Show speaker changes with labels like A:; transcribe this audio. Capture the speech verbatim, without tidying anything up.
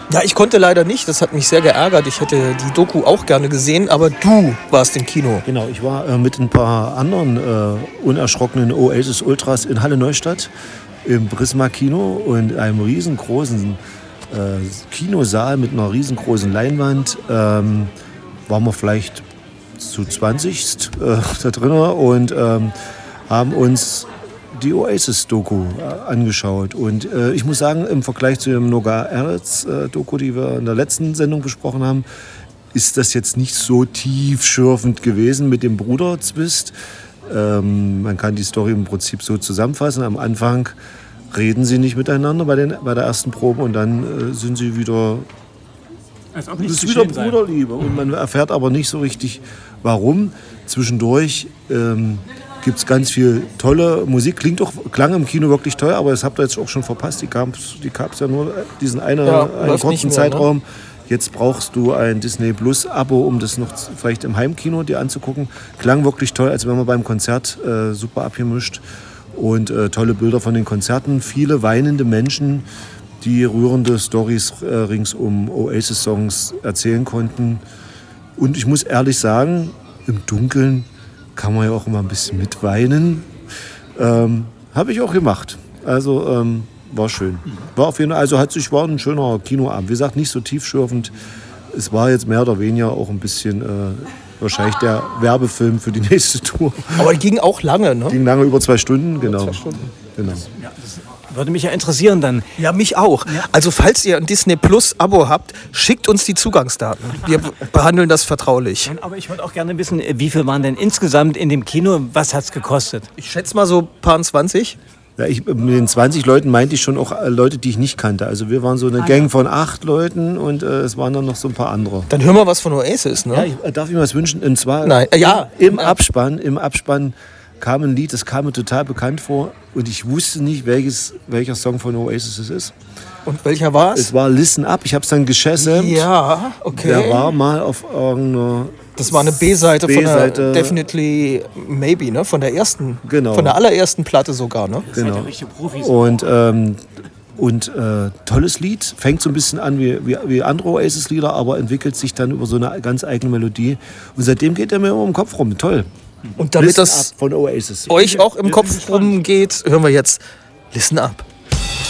A: Ja, ich konnte leider nicht. Das hat mich sehr geärgert. Ich hätte die Doku auch gerne gesehen, aber du warst im Kino.
B: Genau, ich war äh, mit ein paar anderen äh, unerschrockenen Oasis Ultras in Halle Neustadt im Prisma Kino und einem riesengroßen äh, Kinosaal mit einer riesengroßen Leinwand. Ähm, waren wir vielleicht zu zwanzig äh, da drin und ähm, haben uns die Oasis-Doku äh, angeschaut. Und äh, ich muss sagen, im Vergleich zu dem Nogar Erz-Doku, die wir in der letzten Sendung besprochen haben, ist das jetzt nicht so tiefschürfend gewesen mit dem Bruder-Zwist. Ähm, man kann die Story im Prinzip so zusammenfassen. Am Anfang reden sie nicht miteinander bei, den, bei der ersten Probe und dann äh, sind sie wieder...
C: Als ob
B: das
C: nichts
B: ist wieder
C: geschehen sei.
B: Bruderliebe. Und man erfährt aber nicht so richtig, warum. Zwischendurch... Ähm, gibt es ganz viel tolle Musik. Klingt auch, klang im Kino wirklich toll, aber das habt ihr jetzt auch schon verpasst. Die gab es die gab's ja nur diesen eine,
A: Ja,
B: einen
A: läuft
B: kurzen
A: nicht mehr,
B: Zeitraum. Ne? Jetzt brauchst du ein Disney Plus Abo, um das noch vielleicht im Heimkino dir anzugucken. Klang wirklich toll, als wenn man beim Konzert äh, super abgemischt. Und äh, tolle Bilder von den Konzerten. Viele weinende Menschen, die rührende Storys äh, rings um Oasis-Songs erzählen konnten. Und ich muss ehrlich sagen, im Dunkeln kann man ja auch immer ein bisschen mitweinen. Ähm, Habe ich auch gemacht. Also ähm, war schön. War auf jeden Fall, also hat sich, war ein schöner Kinoabend. Wie gesagt, nicht so tiefschürfend. Es war jetzt mehr oder weniger auch ein bisschen äh, wahrscheinlich der Werbefilm für die nächste Tour.
A: Aber die ging auch lange, ne?
B: Ging lange, über zwei Stunden, genau.
A: Zwei Stunden.
B: genau.
C: Ja, das würde mich ja interessieren dann.
A: Ja, mich auch. Ja. Also falls ihr ein Disney Plus Abo habt, schickt uns die Zugangsdaten. Wir behandeln das vertraulich.
C: Aber ich würde auch gerne wissen, wie viel waren denn insgesamt in dem Kino? Was hat es gekostet?
A: Ich schätze mal so paar zwanzig.
B: Ja, ich, mit den zwanzig Leuten meinte ich schon auch äh, Leute, die ich nicht kannte. Also wir waren so eine ah, Gang ja. von acht Leuten und äh, es waren dann noch so ein paar andere.
A: Dann hören wir was von Oasis, ne?
B: Ja, ich, äh, darf ich mir was wünschen? Und zwar
A: Nein. Äh, ja.
B: im Abspann, im Abspann kam ein Lied, das kam mir total bekannt vor und ich wusste nicht, welches, welcher Song von Oasis es ist.
A: Und welcher war es?
B: Es war Listen Up, ich habe es dann geschassamt.
A: Ja, okay.
B: Der war mal auf irgendeiner...
A: Das war eine B-Seite,
B: B-Seite
A: von der Definitely Maybe, ne? Von der ersten,
B: genau.
A: von der allerersten Platte sogar, ne?
B: Genau. Und, ähm, und äh, tolles Lied, fängt so ein bisschen an wie, wie, wie andere Oasis-Lieder, aber entwickelt sich dann über so eine ganz eigene Melodie. Und seitdem geht er mir immer im Kopf rum, toll.
A: Und damit
B: Listen
A: das
B: Up von Oasis.
A: euch auch im Kopf rumgeht, hören wir jetzt Listen Up.